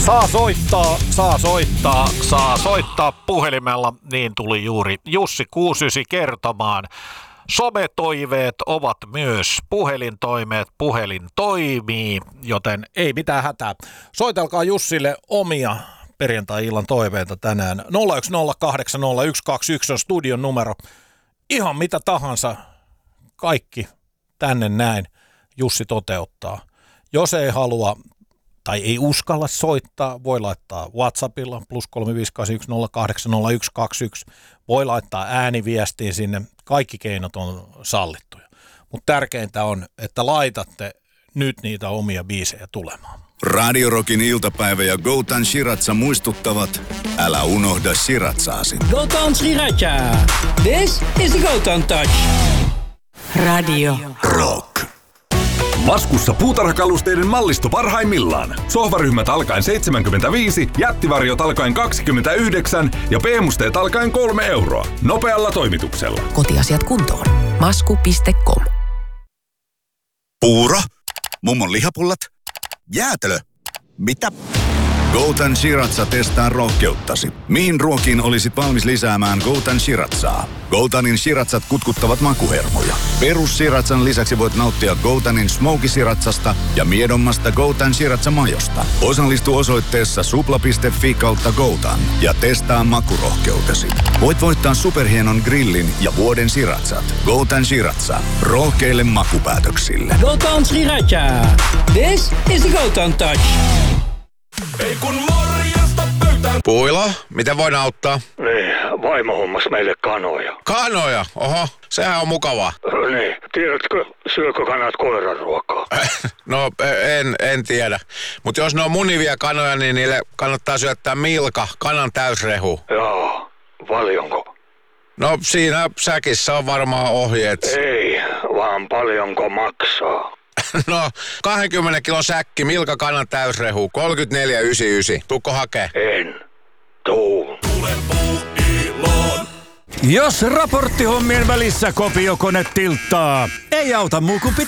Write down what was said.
Saa soittaa puhelimella, niin tuli juuri Jussi 69 kertomaan. Sometoiveet ovat myös puhelintoimeet, puhelin toimii, joten ei mitään hätää. Soitelkaa Jussille omia perjantai-illan toiveita tänään. 010800121 on studion numero. Ihan mitä tahansa, kaikki tänne näin Jussi toteuttaa. Jos ei halua tai ei uskalla soittaa, voi laittaa WhatsAppilla +35810800121. Voi laittaa ääniviestiin sinne. Kaikki keinot on sallittuja. Mutta tärkeintä on, että laitatte nyt niitä omia biisejä tulemaan. Radio Rockin iltapäivä ja Goutan Shiratsa muistuttavat, älä unohda Shiratsaasi. Goutan Sriracha. This is the Goutan Touch. Radio Rock. Laskussa puutarhakalusteiden mallisto parhaimmillaan. Sohvaryhmät alkaen 75, jättivarjot alkaen 29 ja p-musteet alkaen 3 euroa. Nopealla toimituksella. Kotiasiat kuntoon. Masku.com. Puuro? Mummon lihapullat? Jäätelö? Mitä? Goutan Shiratsa testaa rohkeuttasi. Mihin ruokiin olisit valmis lisäämään Goutan Shiratsaa? Goutanin Shiratsat kutkuttavat makuhermoja. Perus Shiratsan lisäksi voit nauttia Goutanin Smoky Shiratsasta ja miedommasta Goutan Shiratsa-majosta. Osallistu osoitteessa supla.fi/Goutan ja testaa makurohkeutesi. Voit voittaa superhienon grillin ja vuoden Shiratsat. Goutan Shiratsa. Rohkeille makupäätöksille. Goutan Sriracha. This is the Goutan Touch. Ei kun morjesta pöytään. Puilo, miten voin auttaa? Niin, vaimo hommas meille kanoja. Kanoja? Oho, sehän on mukavaa. Niin, tiedätkö, syökö kanat koiran ruokaa? No, en tiedä. Mutta jos ne on munivia kanoja, niin niille kannattaa syöttää Milka, kanan täysrehu. Joo, paljonko? No, siinä säkissä on varmaan ohjeet. Ei, vaan paljonko maksaa. No, 20 kilon säkki, Milka kanan täysrehu, 34,99. Tuukko hakee? En. Tuu. Jos raporttihommien välissä kopiokone tilttaa, ei auta muu kuin